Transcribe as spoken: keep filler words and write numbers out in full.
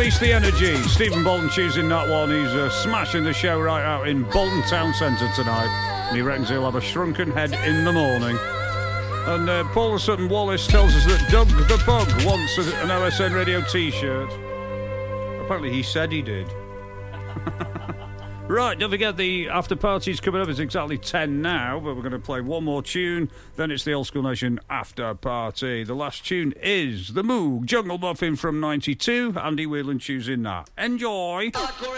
Release the energy. Stephen Bolton choosing that one. He's uh, smashing the show right out in Bolton Town Centre tonight. And he reckons he'll have a shrunken head in the morning. And uh, Paula Sutton Wallace tells us that Doug the Pug wants a, an O S N Radio T-shirt. Apparently he said he did. Right, don't forget the after party's coming up. It's exactly ten now, but we're going to play one more tune. Then it's the Old School Nation after party. The last tune is The Moog Jungle Muffin from ninety-two. Andy Whelan choosing that. Enjoy.